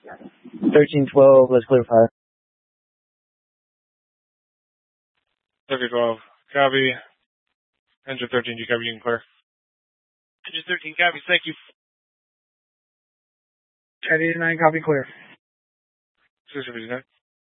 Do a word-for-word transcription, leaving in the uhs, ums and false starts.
thirteen twelve, let's clear fire. thirteen twelve, copy. Engine thirteen, you copy, you can clear. Engine thirteen, copy, thank you. Chat eighty-nine, copy, clear. six fifty-nine.